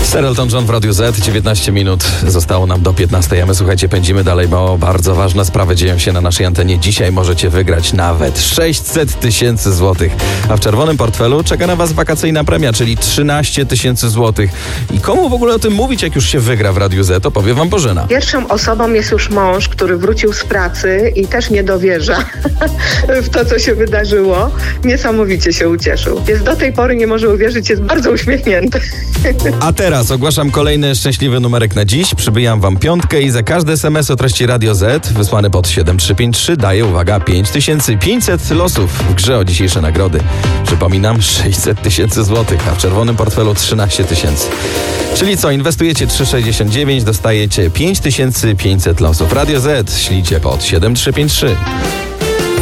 Sir Elton John w Radiu Z, 19 minut zostało nam do 15. A my, słuchajcie, pędzimy dalej, bo bardzo ważne sprawy dzieją się na naszej antenie. Dzisiaj możecie wygrać nawet 600 tysięcy złotych. A w czerwonym portfelu czeka na was wakacyjna premia, czyli 13 tysięcy złotych. I komu w ogóle o tym mówić, jak już się wygra w Radiu Z, to powie wam Bożena. Pierwszą osobą jest już mąż, który wrócił z pracy i też nie dowierza w to, co się wydarzyło. Niesamowicie się ucieszył. Jest do tej pory, nie może uwierzyć, jest bardzo uśmiechnięty. A teraz ogłaszam kolejny szczęśliwy numerek na dziś. Przybijam wam piątkę i za każdy SMS o treści Radio Z wysłany pod 7353 daję, uwaga, 5500 losów w grze o dzisiejsze nagrody. Przypominam, 600 tysięcy złotych, a w czerwonym portfelu 13 tysięcy. Czyli co, inwestujecie 3,69, dostajecie 5500 losów. Radio Z ślijcie pod 7353.